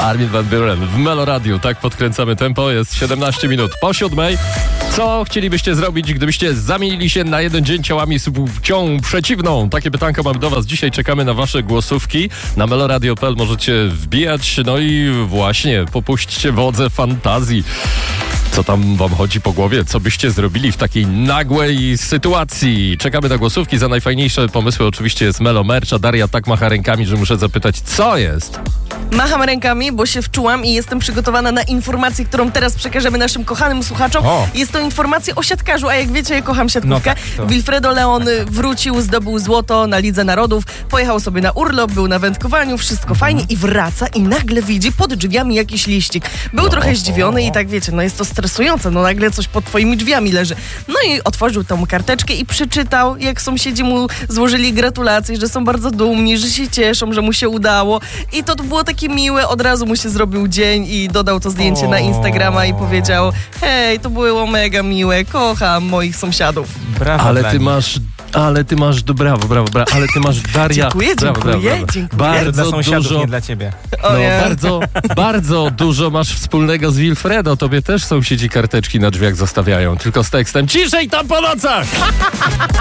Armin van Buuren w Melo Radio. Tak podkręcamy tempo. Jest 17 minut po 7. Co chcielibyście zrobić, gdybyście zamienili się na jeden dzień ciałami z płcią przeciwną? Takie pytanko mamy do was. Dzisiaj czekamy na wasze głosówki. Na meloradio.pl możecie wbijać. No i właśnie, popuśćcie wodze fantazji. Co tam wam chodzi po głowie? Co byście zrobili w takiej nagłej sytuacji? Czekamy na głosówki. Za najfajniejsze pomysły oczywiście jest Melo Merch, a Daria tak macha rękami, że muszę zapytać, co jest? Macham rękami, bo się wczułam i jestem przygotowana na informację, którą teraz przekażemy naszym kochanym słuchaczom. Jest to informacja o siatkarzu, a jak wiecie, ja kocham siatkówkę. Wilfredo Leon wrócił, zdobył złoto na Lidze Narodów, pojechał sobie na urlop, był na wędkowaniu, wszystko fajnie i wraca i nagle widzi pod drzwiami jakiś liścik. Był trochę zdziwiony i tak wiecie, jest to stresujące, nagle coś pod twoimi drzwiami leży. No i otworzył tą karteczkę i przeczytał, jak sąsiedzi mu złożyli gratulacje, że są bardzo dumni, że się cieszą, że mu się udało. I to było takie miłe, od razu mu się zrobił dzień i dodał to zdjęcie na Instagrama i powiedział: hej, to było mega miłe, kocham moich sąsiadów. Brawo. Ale ty masz, brawo, ale ty masz, Daria. Dziękuję. Bardzo dla sąsiadów, dużo, nie dla ciebie. bardzo dużo masz wspólnego z Wilfredo. Tobie też sąsiedzi karteczki na drzwiach zostawiają, tylko z tekstem: ciszej tam po nocach!